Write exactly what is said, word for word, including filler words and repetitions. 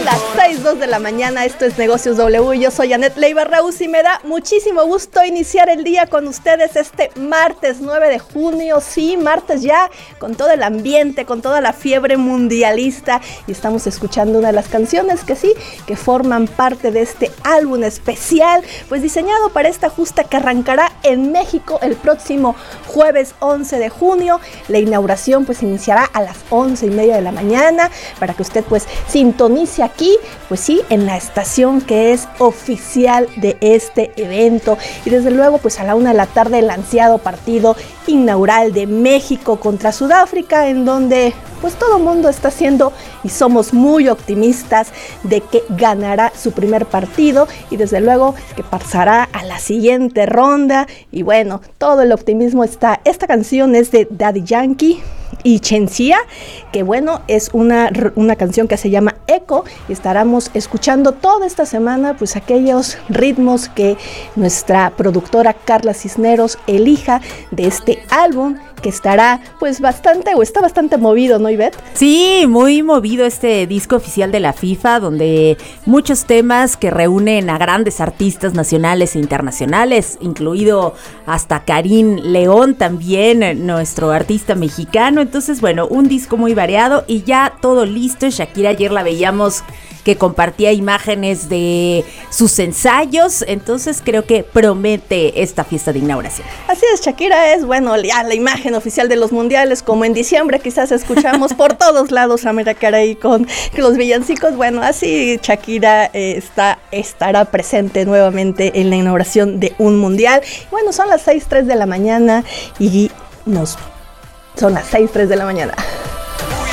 las seis dos de la mañana, esto es Negocios W, yo soy Anet Leiva Raús y me da muchísimo gusto iniciar el día con ustedes este martes nueve de junio, sí, martes ya, con todo el ambiente, con toda la fiebre mundialista, y estamos escuchando una de las canciones que sí, que forman parte de este álbum especial, pues diseñado para esta justa que arrancará en México el próximo jueves once de junio, la inauguración pues iniciará a las once y media de la mañana, para que usted pues sintonice aquí, pues sí, en la estación que es oficial de este evento. Y desde luego pues a la una de la tarde el ansiado partido inaugural de México contra Sudáfrica, en donde pues todo el mundo está haciendo y somos muy optimistas de que ganará su primer partido y desde luego que pasará a la siguiente ronda. Y bueno, todo el optimismo está. Esta canción es de Daddy Yankee y Shenseea, que bueno, es una, una canción que se llama Echo, y estaremos escuchando toda esta semana pues aquellos ritmos que nuestra productora Carla Cisneros elija de este álbum, que estará pues bastante, o está bastante movido, ¿no, Ivette? Sí, muy movido este disco oficial de la FIFA, donde muchos temas que reúnen a grandes artistas nacionales e internacionales, incluido hasta Karim León también, nuestro artista mexicano. Entonces, bueno, un disco muy variado y ya todo listo. Shakira ayer la veíamos que compartía imágenes de sus ensayos, entonces creo que promete esta fiesta de inauguración. Así es, Shakira es, bueno, ya la imagen oficial de los mundiales, como en diciembre quizás escuchamos por todos lados a Mariah Carey con los villancicos, bueno, así Shakira eh, está, estará presente nuevamente en la inauguración de un mundial. Bueno, son las seis tres de la mañana y nos... son las seis tres de la mañana.